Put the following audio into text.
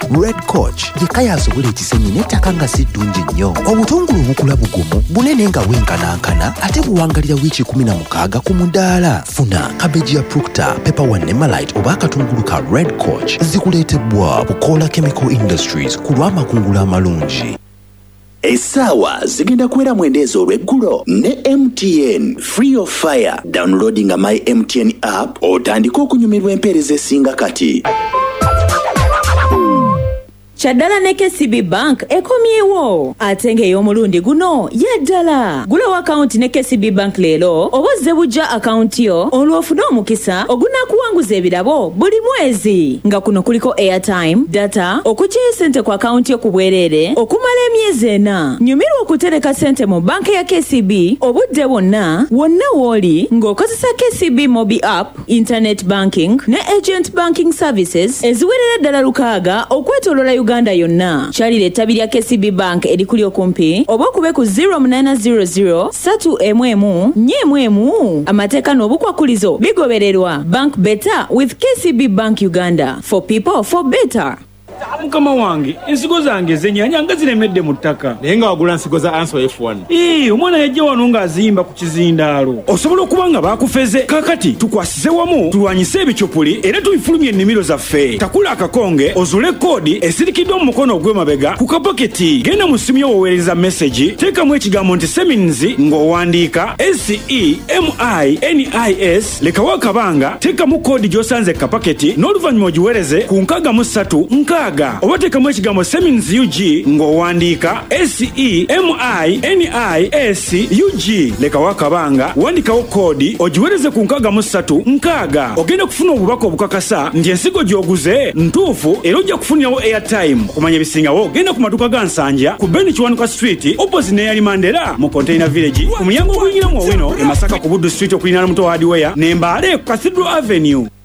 Red Coach yekka asobola ekisenyi n'ettaka nga si ddungi nnyo. Obutungulu bukula bugumu, bunene nga bwenkanankana ate buwangalira wiiki 16 ku mudaala. Funa kabeji ya Proctor, Pepper One ne Malite oba akatungulu ka Red Coach zikuleetebwa Bukola Chemical Industries ku lw'amakungula amalungi. Essaawa zigenda kuwera mwendezo olw'eggulo ne MTN Free of Fire. Downloading my MTN app otandika okunyumirwa empeereza esinga kati. Chaddala ne KCB Bank ekomyewo ate ng'ey'omulundi guno yaddala. Gulawo akaunti ne KCB Bank leero obozze bujja akaunti yo olw'ofuna omukisa ogunaakuwanguza ebirabo buli mwezi. Nga kuno kuliko airtime, data, okuggyayo ssente ku akaunti yo ku bwereere okumala emyezi 4. Nyumirwa okutereka ssente mu banka ya KCB obudde bwonna w'oli ng'okozesa KCB Mobi App, Internet Banking ne Agent Banking Services eziwerera ddala 6 okwetooloola Uganda yonna. Kyalira ettabi lya KCB Bank erikuli okumpi oba okube ku 0800 311 411. Amateeka n'obukwakulizo bigobererwa. Bank better with KCB Bank Uganda. For people, for better. Mukama wange ensigo zange zenyanya nga ziremedde mu ttaka. Naye nga wagula nsigo za Answer F1. Omwana yajja wano ng'azimba ku kizindaalo. Osobola okuba nga baakufeze. Kaakati tukwasize wamu tulwanyise ebikyopuli era tubifulumye ennimiro zaffe. Takula akakonge ozule koodi esirikiddwa mu mukono ogw'emabega ku kapaketi. Genda mu ssimu yo woweereza message, teekamu ekigambo nti Semins ng'owandiika SEMINIS, lekawo akabanga, teekamu koodi gy'osanze kapaketi n'oluvannyuma ogiweereze ku 63 oba teekamu ekigambo Semins UG ng'owandiika SEMINIS UG. Lekawo akabanga, wandikawo koodi ogiweereze ku 63 ogenda kufuna obubaka obukakasa nti ensigo gy'oguze ntuufu era ojja kufunirawo airtime. Okumanya ebisingawo genda ku maduuka ga Nsanja ku Beni Kiwanuka Street opposite ne Yali Mandela mu Container Village, ku mulyango oguyingira mu Owino e Masaka ku Buddu Street okulinaana Muto Hardware, ne Mbale ku Cathedral Avenue.